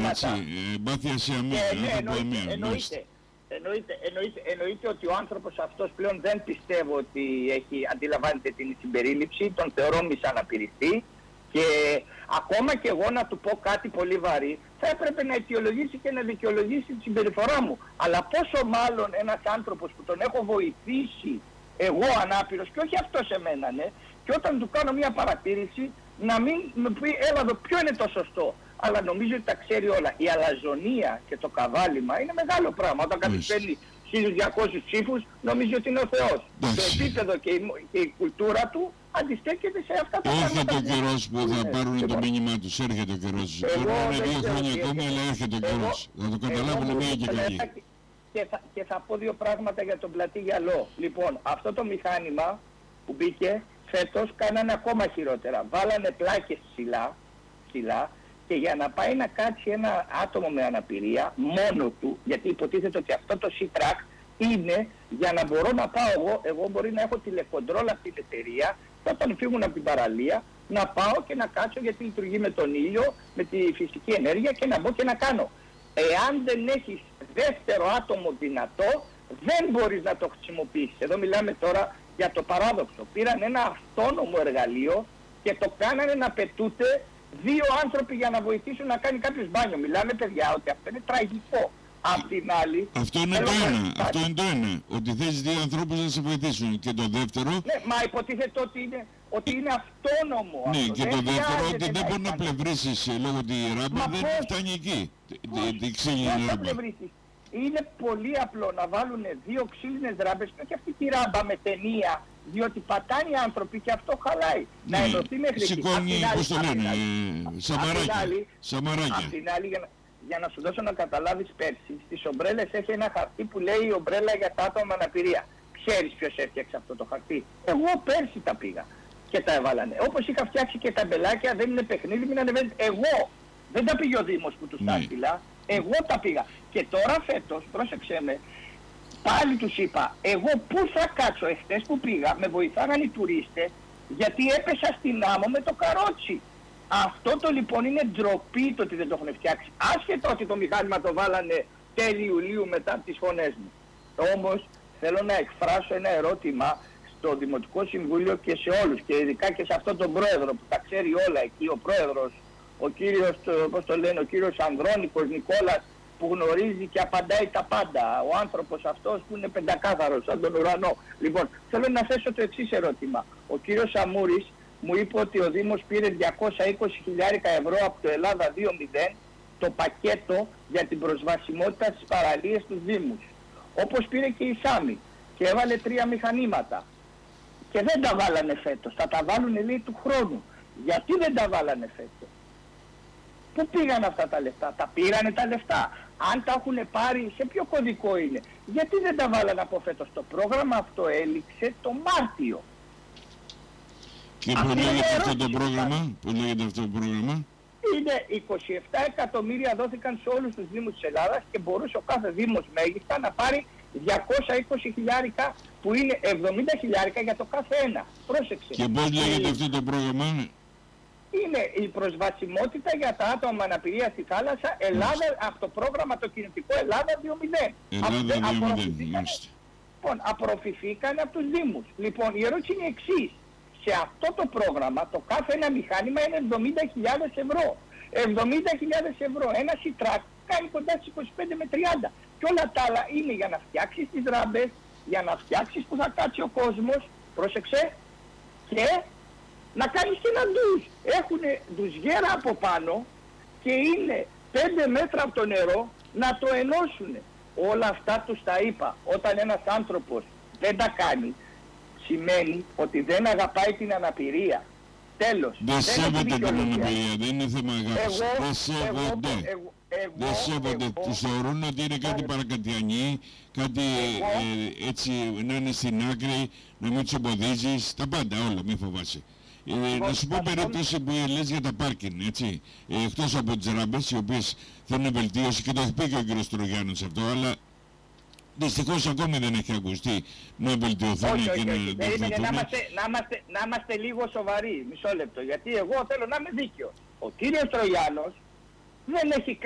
έτσι. Εμπάθεια σε αμαία. Εννοείται ότι ο άνθρωπος αυτός πλέον δεν πιστεύω ότι αντιλαμβάνεται την συμπερίληψη, τον θεωρώ μισαναπηρηστή και ακόμα και εγώ να του πω κάτι πολύ βαρύ θα έπρεπε να αιτιολογήσει και να δικαιολογήσει τη συμπεριφορά μου. Αλλά πόσο μάλλον ένας άνθρωπος που τον έχω βοηθήσει εγώ ανάπηρος και όχι αυτός εμένα, ναι, και όταν του κάνω μια παρατήρηση να μην μου πει έλα εδώ ποιο είναι το σωστό. Αλλά νομίζω ότι τα ξέρει όλα. Η αλαζονία και το καβάλιμα είναι μεγάλο πράγμα. Όταν κάποιος παίρνει 1.200 ψήφους νομίζει ότι είναι ο Θεός. Το επίπεδο και η κουλτούρα του αντιστέκεται σε αυτά τα πράγματα. Έρχεται ο καιρός που θα πάρουν το μήνυμά τους. Έρχεται ο καιρός. Είναι 2 χρόνια ακόμη, αλλά έρχεται ο καιρός. Θα το καταλάβουν μία και καλή. Και θα πω 2 πράγματα για τον πλατή γυαλό. Λοιπόν, αυτό το μηχάνημα που μπήκε φέτος κάνανε ακόμα χειρότερα. Βάλανε πλάκες ψηλά και για να πάει να κάτσει ένα άτομο με αναπηρία μόνο του, γιατί υποτίθεται ότι αυτό το C-Track είναι για να μπορώ να πάω εγώ μπορεί να έχω τηλεκοντρόλ αυτή την εταιρεία και όταν φύγουν από την παραλία να πάω και να κάτσω γιατί λειτουργεί με τον ήλιο, με τη φυσική ενέργεια και να μπω και να κάνω. Εάν δεν έχεις δεύτερο άτομο δυνατό, δεν μπορείς να το χρησιμοποιήσεις. Εδώ μιλάμε τώρα για το παράδοξο. Πήραν ένα αυτόνομο εργαλείο και το κάνανε να πετούται 2 άνθρωποι για να βοηθήσουν να κάνει κάποιος μπάνιο. Μιλάμε παιδιά ότι αυτό είναι τραγικό. Απ' την άλλη... Αυτό είναι το ένα. Ότι θες 2 ανθρώπους να σε βοηθήσουν. Και το δεύτερο... Ναι, μα υποτίθεται ότι είναι αυτόνομο. Ναι, αυτό. Και το δεύτερο ότι δεν μπορεί να πλευρίσεις λόγω τη ράμπα, δεν φτάνει εκεί. Τι ξύλινη ράμπα. Είναι πολύ απλό να βάλουν 2 ξύλινες ράμπες και όχι αυτή τη ράμπα με ταινία, διότι πατάνε οι άνθρωποι και αυτό χαλάει. Ναι, να ενωθεί μέχρι εκεί. Σηκώνει, πώς το λένε, σαμαράκια. Απ' την άλλη, για να σου δώσω να καταλάβεις, πέρσι στις ομπρέλες έχει ένα χαρτί που λέει η ομπρέλα για τα άτομα με αναπηρία. Ξέρεις ποιος έφτιαξε αυτό το χαρτί? Εγώ πέρσι τα πήγα και τα έβαλανε. Όπως είχα φτιάξει και τα μπελάκια, δεν είναι παιχνίδι, μην ανεβαίνετε. Εγώ δεν τα πήγε ο Δήμος που τους τα έστειλα. Εγώ τα πήγα. Και τώρα φέτος, πρόσεξε με, πάλι τους είπα, εγώ πού θα κάτσω? Εχθές που πήγα, με βοηθάγαν οι τουρίστες, γιατί έπεσα στην άμμο με το καρότσι. Αυτό το λοιπόν είναι ντροπή το ότι δεν το έχουν φτιάξει. Άσχετο ότι το μηχάνημα το βάλανε τέλη Ιουλίου μετά τις φωνές μου. Όμως θέλω να εκφράσω ένα ερώτημα στο Δημοτικό Συμβούλιο και σε όλους και ειδικά και σε αυτόν τον πρόεδρο που τα ξέρει όλα εκεί, ο πρόεδρος, ο κύριος, πώς το λένε, ο κύριος Ανδρώνικος Νικόλας που γνωρίζει και απαντάει τα πάντα. Ο άνθρωπος αυτός που είναι πεντακάθαρος σαν τον ουρανό. Λοιπόν, θέλω να θέσω το εξής ερώτημα. Ο κύριος Σαμούρης μου είπε ότι ο Δήμος πήρε 220.000 ευρώ από το Ελλάδα 2.0 το πακέτο για την προσβασιμότητα στις παραλίες του Δήμους. Όπως πήρε και η Σάμι και έβαλε 3 μηχανήματα. Και δεν τα βάλανε φέτος. Θα τα βάλουν λέει του χρόνου. Γιατί δεν τα βάλανε φέτος? Πού πήγαν αυτά τα λεφτά? Τα πήρανε τα λεφτά? Αν τα έχουν πάρει, σε ποιο κωδικό είναι? Γιατί δεν τα βάλανε από φέτος? Το πρόγραμμα αυτό έληξε το Μάρτιο. Και πώς λέγεται αυτό το πρόγραμμα? Πώς λέγεται αυτό το πρόγραμμα? Είναι 27 εκατομμύρια δόθηκαν σε όλους τους Δήμους της Ελλάδας και μπορούσε ο κάθε Δήμος μέγιστα να πάρει 220.000 που είναι 70.000 για το κάθε ένα. Πρόσεξε. Και πώς λέγεται αυτό το πρόγραμμα? Είναι η προσβασιμότητα για τα άτομα με αναπηρία στη θάλασσα Ελλάδα, από το πρόγραμμα το κινητικό Ελλάδα 2.0. Ελλάδα 2.0. Λοιπόν, απορροφηθήκαν από τους Δήμους. Λοιπόν, η ερώτηση είναι εξής. Σε αυτό το πρόγραμμα το κάθε ένα μηχάνημα είναι 70.000 ευρώ. 70.000 ευρώ. Ένα C-Track κάνει κοντά στις 25 με 30. Και όλα τα άλλα είναι για να φτιάξεις τις ράμπες, για να φτιάξεις που θα κάτσει ο κόσμος, πρόσεξε, και να κάνεις και ένα ντους. Έχουν ντουζιέρα από πάνω και είναι 5 μέτρα από το νερό να το ενώσουν. Όλα αυτά τους τα είπα. Όταν ένας άνθρωπος δεν τα κάνει, σημαίνει ότι δεν αγαπάει την αναπηρία. Τέλος. Δεν σέβονται την αναπηρία, δεν είναι θέμα αγάπης. Δεν σέβονται. Δεν σέβονται. Τους θεωρούν ότι είναι κάτι παρακατιανή, κάτι έτσι να είναι στην άκρη, να μην τους εμποδίζεις, τα πάντα όλα, μη φοβάσαι. Να σου πω περίπτωση που λες για τα πάρκινγκ, έτσι. Εκτός από τις ράμπες, οι οποίες θέλουν βελτίωση και το έχει πει και ο κ. Τρογιάννης αυτό, αλλά δυστυχώς ακόμη δεν έχει ακουστεί να βελτιωθούν και να διορθωθούν. Να είμαστε λίγο σοβαροί, μισό λεπτό, γιατί εγώ θέλω να είμαι δίκαιος. Ο κύριος Τρογιάννος δεν έχει